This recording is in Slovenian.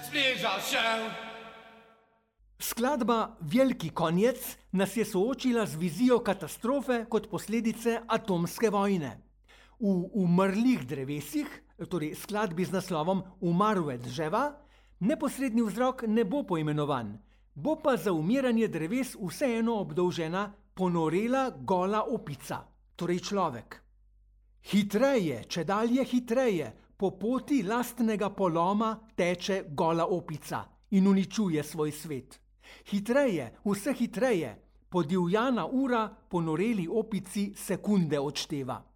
zbližal šel. Skladba Veliki konec nas je soočila z vizijo katastrofe kot posledice atomske vojne. V Umrlih drevesih, torej skladbi z naslovom Umarłe drzewa, neposredni vzrok ne bo poimenovan, bo pa za umiranje dreves vseeno obdolžena ponorela gola opica, torej človek. Hitreje, čedalje hitreje, po poti lastnega poloma teče gola opica in uničuje svoj svet. Hitreje, vse hitreje, podivjana ura ponoreli opici sekunde odšteva.